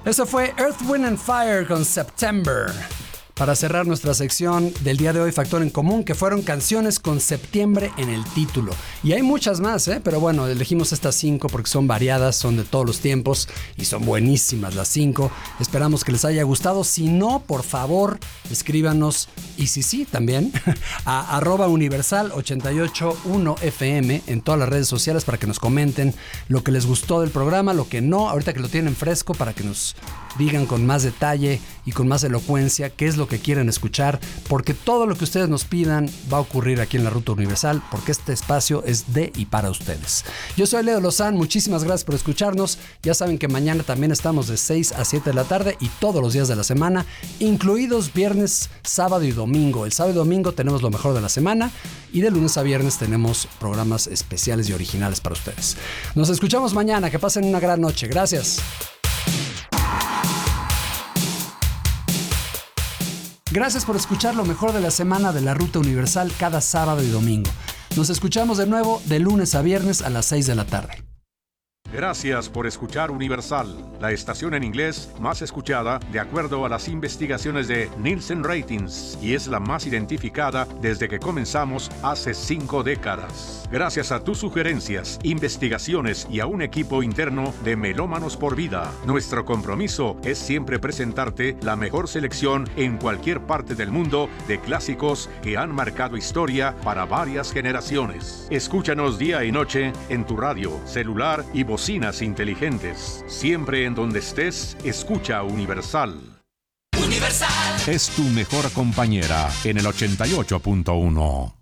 Eso fue Earth, Wind and Fire con September. Para cerrar nuestra sección del día de hoy, Factor en Común, que fueron canciones con septiembre en el título. Y hay muchas más, pero bueno, elegimos estas 5 porque son variadas, son de todos los tiempos y son buenísimas las 5. Esperamos que les haya gustado. Si no, por favor, escríbanos, y si sí, también, a @universal881fm en todas las redes sociales para que nos comenten lo que les gustó del programa, lo que no, ahorita que lo tienen fresco, para que nos digan con más detalle y con más elocuencia qué es lo que quieren escuchar, porque todo lo que ustedes nos pidan va a ocurrir aquí en la Ruta Universal, porque este espacio es de y para ustedes. Yo soy Leo Lozán, muchísimas gracias por escucharnos. Ya saben que mañana también estamos de 6 a 7 de la tarde y todos los días de la semana, incluidos viernes, sábado y domingo. El sábado y domingo tenemos lo mejor de la semana y de lunes a viernes tenemos programas especiales y originales para ustedes. Nos escuchamos mañana, que pasen una gran noche. Gracias. Gracias por escuchar lo mejor de la semana de la Ruta Universal cada sábado y domingo. Nos escuchamos de nuevo de lunes a viernes a las 6 de la tarde. Gracias por escuchar Universal, la estación en inglés más escuchada de acuerdo a las investigaciones de Nielsen Ratings, y es la más identificada desde que comenzamos hace 5 décadas. Gracias a tus sugerencias, investigaciones y a un equipo interno de Melómanos por Vida, nuestro compromiso es siempre presentarte la mejor selección en cualquier parte del mundo de clásicos que han marcado historia para varias generaciones. Escúchanos día y noche en tu radio, celular y bocinas inteligentes. Siempre en donde estés, escucha Universal. Universal Es tu mejor compañera en el 88.1.